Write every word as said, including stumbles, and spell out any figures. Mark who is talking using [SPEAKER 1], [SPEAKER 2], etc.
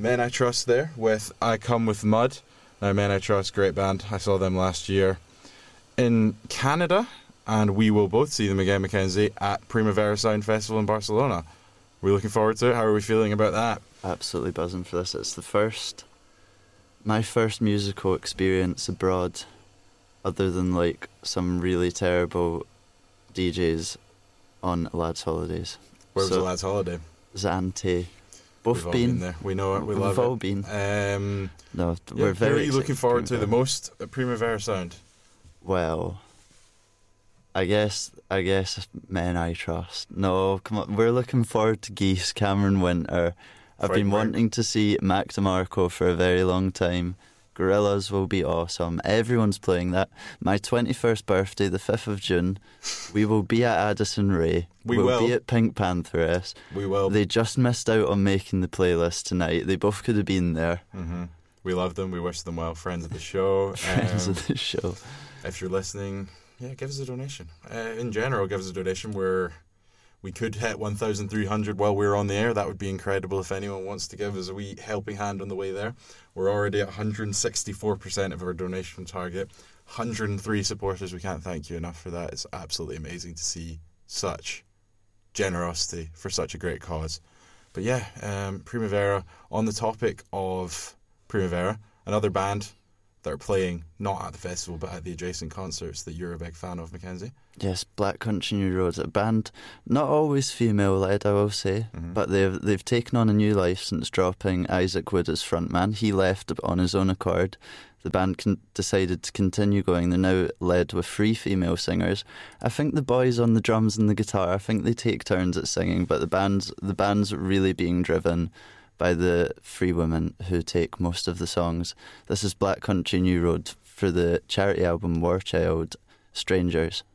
[SPEAKER 1] Men I Trust there with I Come With Mud. Now, Men I Trust, great band. I saw them last year in Canada, and we will both see them again, Mackenzie, at Primavera Sound Festival in Barcelona. We're looking forward to it. How are we feeling about that?
[SPEAKER 2] Absolutely buzzing for this. It's the first, my first musical experience abroad, other than like some really terrible D Js on Lads Holidays.
[SPEAKER 1] Where was
[SPEAKER 2] so,
[SPEAKER 1] the Lads Holiday?
[SPEAKER 2] Zante. Both
[SPEAKER 1] We've all
[SPEAKER 2] been.
[SPEAKER 1] been there. We know it. We
[SPEAKER 2] We've
[SPEAKER 1] love
[SPEAKER 2] all
[SPEAKER 1] it.
[SPEAKER 2] been.
[SPEAKER 1] Um,
[SPEAKER 2] no,
[SPEAKER 1] yeah,
[SPEAKER 2] we're very.
[SPEAKER 1] What are you looking forward to the
[SPEAKER 2] Primavera.
[SPEAKER 1] most at Primavera Sound?
[SPEAKER 2] Well, I guess I guess Men I Trust. No, come on. We're looking forward to Geese, Cameron Winter. I've
[SPEAKER 1] Frightenberg.
[SPEAKER 2] been wanting to see Mac DeMarco for a very long time. Gorillaz will be awesome. Everyone's playing that. My twenty-first birthday, the fifth of June, we will be at Addison Rae.
[SPEAKER 1] We
[SPEAKER 2] we'll
[SPEAKER 1] will.
[SPEAKER 2] be at Pink Pantheress.
[SPEAKER 1] We will.
[SPEAKER 2] They just missed out on making the playlist tonight. They both could have been there.
[SPEAKER 1] Mm-hmm. We love them. We wish them well. Friends of the show.
[SPEAKER 2] Friends
[SPEAKER 1] Um,
[SPEAKER 2] of the show.
[SPEAKER 1] If you're listening, yeah, give us a donation. Uh, in general, give us a donation. We're, we could hit one thousand three hundred while we're on the air. That would be incredible if anyone wants to give us a wee helping hand on the way there. We're already at one hundred sixty-four percent of our donation target. one hundred three supporters. We can't thank you enough for that. It's absolutely amazing to see such generosity for such a great cause. But yeah, um, Primavera, on the topic of Primavera, another band that are playing not at the festival but at the adjacent concerts that you're a big fan of, Mackenzie.
[SPEAKER 2] Yes, Black Country New Roads, a band not always female led, I will say,
[SPEAKER 1] Mm-hmm.
[SPEAKER 2] but they've they've taken on a new life since dropping Isaac Wood as frontman. He left on his own accord. The band con- decided to continue going. They're now led with three female singers. I think the boys on the drums and the guitar, I think they take turns at singing, but the band's the band's really being driven by the three women who take most of the songs. This is Black Country New Road for the charity album War Child, Strangers.